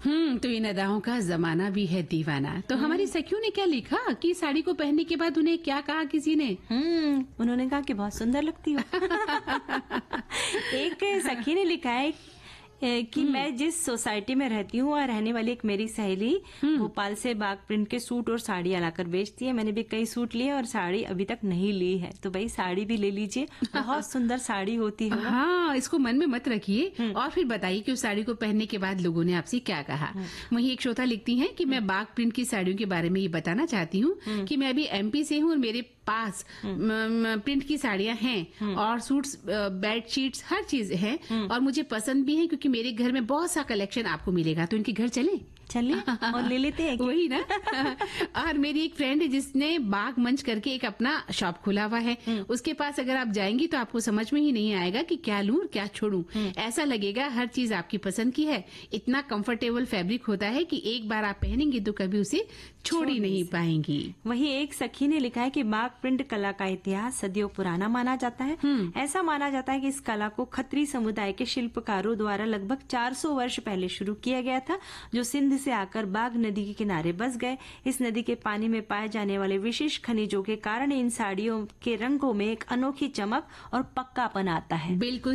तो इन अदाओं का जमाना भी है दीवाना। तो हमारी सखियों ने क्या लिखा कि साड़ी को पहनने के बाद उन्हें क्या कहा किसी ने? उन्होंने कहा कि बहुत सुंदर लगती हो। एक सखी ने लिखा है कि मैं जिस सोसाइटी में रहती हूँ वहाँ रहने वाली एक मेरी सहेली भोपाल से बाग प्रिंट के सूट और साड़ियाँ लाकर बेचती है। मैंने भी कई सूट लिए और साड़ी अभी तक नहीं ली है, तो भाई साड़ी भी ले लीजिए, बहुत सुंदर साड़ी होती है। हाँ, इसको मन में मत रखिए और फिर बताइए कि उस साड़ी को पहनने के बाद लोगों ने आपसे क्या कहा। वहीं एक श्रोता लिखती हैं कि मैं बाग प्रिंट की साड़ियों के बारे में ये बताना चाहती हूँ कि मैं अभी एमपी से हूँ और मेरे पास प्रिंट की साड़ियाँ हैं और सूट्स, बेडशीट्स, हर चीज है और मुझे पसंद भी है क्योंकि मेरे घर में बहुत सा कलेक्शन आपको मिलेगा। तो इनके घर चलिए और ले लेते हैं। वही ना। और मेरी एक फ्रेंड है जिसने बाग मंच करके एक अपना शॉप खुला हुआ है। उसके पास अगर आप जाएंगी तो आपको समझ में ही नहीं आएगा कि क्या लूं और क्या छोड़ूं। ऐसा लगेगा हर चीज आपकी पसंद की है। इतना कंफर्टेबल फैब्रिक होता है कि एक बार आप पहनेंगी तो कभी उसे छोड़ ही नहीं पाएंगी। वही एक सखी ने लिखा है कि बाग प्रिंट कला का इतिहास सदियों पुराना माना जाता है। ऐसा माना जाता है कि इस कला को खत्री समुदाय के शिल्पकारों द्वारा लगभग 400 वर्ष पहले शुरू किया गया था, जो सिंध से आकर बाग नदी के किनारे बस गए। इस नदी के पानी में पाए जाने वाले विशेष खनिजों के कारण इन साड़ियों के रंगों में एक अनोखी चमक और पक्कापन आता है। बिल्कुल